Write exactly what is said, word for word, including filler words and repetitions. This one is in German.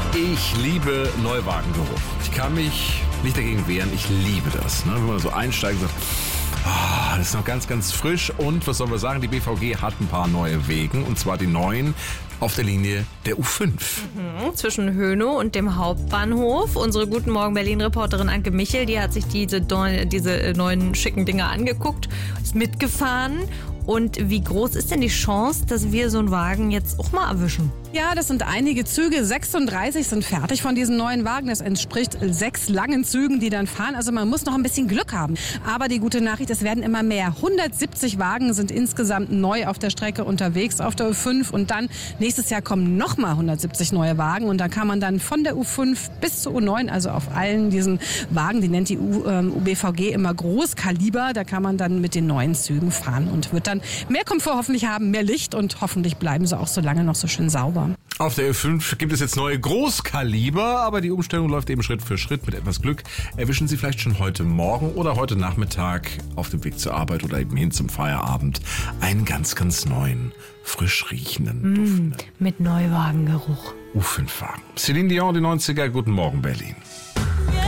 Ich liebe Neuwagengeruch. Ich kann mich nicht dagegen wehren. Ich liebe das. Ne? Wenn man so einsteigt und sagt, oh, das ist noch ganz, ganz frisch. Und was sollen wir sagen? Die B V G hat ein paar neue Wegen. Und zwar die neuen auf der Linie der U fünf. Mhm, zwischen Hönow und dem Hauptbahnhof. Unsere Guten Morgen Berlin-Reporterin Anke Michel, die hat sich diese, diese neuen schicken Dinger angeguckt, ist mitgefahren. Und wie groß ist denn die Chance, dass wir so einen Wagen jetzt auch mal erwischen? Ja, das sind einige Züge. sechsunddreißig sind fertig von diesen neuen Wagen. Das entspricht sechs langen Zügen, die dann fahren. Also man muss noch ein bisschen Glück haben. Aber die gute Nachricht, es werden immer mehr. hundertsiebzig Wagen sind insgesamt neu auf der Strecke unterwegs, auf der U fünf. Und dann nächstes Jahr kommen nochmal hundertsiebzig neue Wagen. Und da kann man dann von der U fünf bis zur U neun, also auf allen diesen Wagen, die nennt die U, ähm, U B V G immer Großkaliber, da kann man dann mit den neuen Zügen fahren und wird dann mehr Komfort hoffentlich haben, mehr Licht und hoffentlich bleiben sie auch so lange noch so schön sauber. Auf der U fünf gibt es jetzt neue Großkaliber, aber die Umstellung läuft eben Schritt für Schritt. Mit etwas Glück erwischen Sie vielleicht schon heute Morgen oder heute Nachmittag auf dem Weg zur Arbeit oder eben hin zum Feierabend einen ganz, ganz neuen, frisch riechenden, mmh, duftenden mit Neuwagengeruch. U fünf Wagen. Céline Dion, die neunziger, Guten Morgen Berlin.